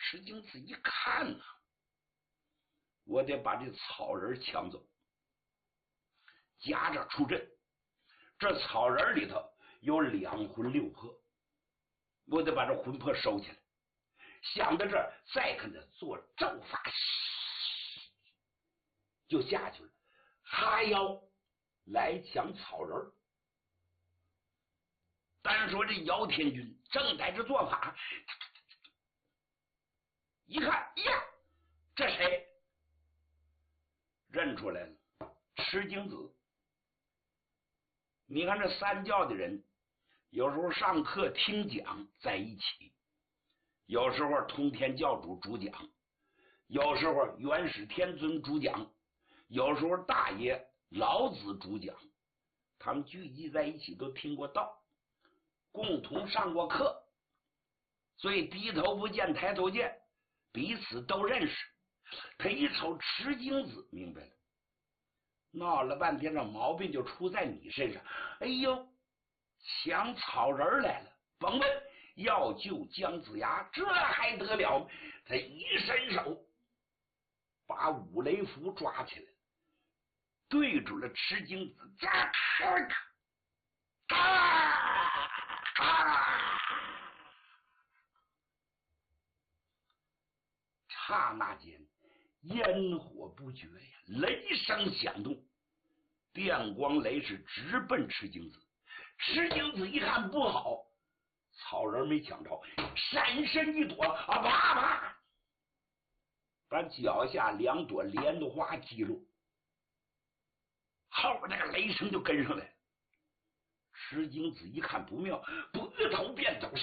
石井子一看呢，我得把这草人抢走，夹着出阵。这草人里头有2魂6魄，我得把这魂魄收起来。想到这儿，再看他做咒法，就下去了，还要来抢草人。单说这姚天军正在这做法，一看呀，这谁？认出来了，石井子。你看这三教的人，有时候上课听讲在一起，有时候通天教主主讲，有时候元始天尊主讲，有时候大爷老子主讲，他们聚集在一起都听过道，共同上过课，所以低头不见抬头见，彼此都认识。他一瞅石井子，明白了，闹了半天，这毛病就出在你身上。哎呦，抢草人来了！甭问，要救姜子牙，这还得了？他一伸手，把五雷符抓起来，对准了石井子，刹那间烟火不绝呀，雷声响动，电光雷是直奔石井子。石井子一看不好，草人没抢着，闪身一躲，啪啪，把脚下2朵莲花击落，后边那个雷声就跟上来。石井子一看不妙，拨头便走，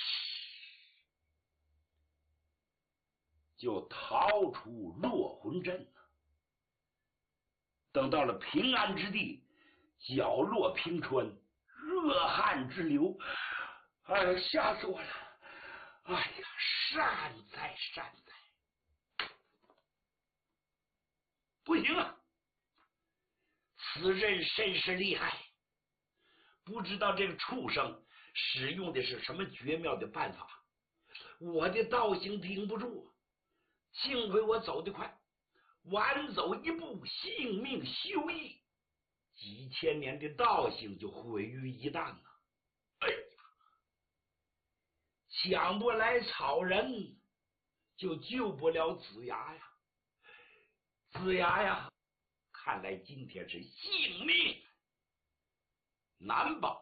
就逃出落魂阵。等到了平安之地，脚落平川，热汗直流。哎呀，吓死我了！哎呀，善哉善哉！不行啊，此人甚是厉害，不知道这个畜生使用的是什么绝妙的办法，我的道行顶不住。幸亏我走得快，晚走一步，性命休矣，几千年的道行就毁于一旦了。哎呀，抢不来草人，就救不了子牙呀！子牙呀，看来今天是性命难保。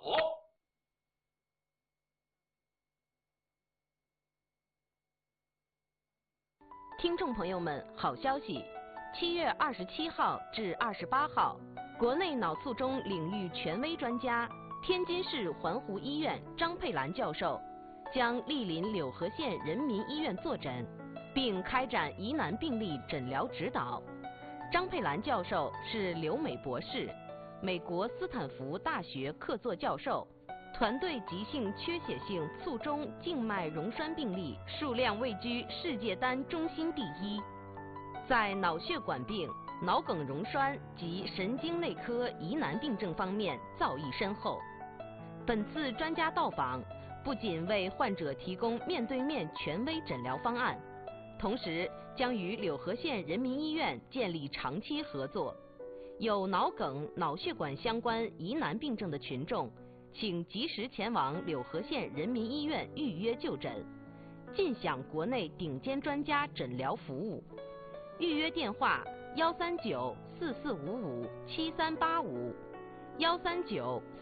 听众朋友们，好消息！7月27号至28号，国内脑卒中领域权威专家、天津市环湖医院张佩兰教授将莅临柳河县人民医院坐诊，并开展疑难病例诊疗指导。张佩兰教授是留美博士，美国斯坦福大学客座教授。团队急性缺血性卒中静脉溶栓病例数量位居世界单中心第1，在脑血管病、脑梗溶栓及神经内科疑难病症方面造诣深厚。本次专家到访不仅为患者提供面对面权威诊疗方案，同时将与柳河县人民医院建立长期合作。有脑梗、脑血管相关疑难病症的群众，请及时前往柳河县人民医院预约就诊，尽享国内顶尖专家诊疗服务。预约电话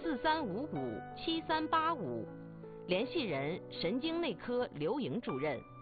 ：139-4455-7385，139-4355-7385，联系人：神经内科刘莹主任。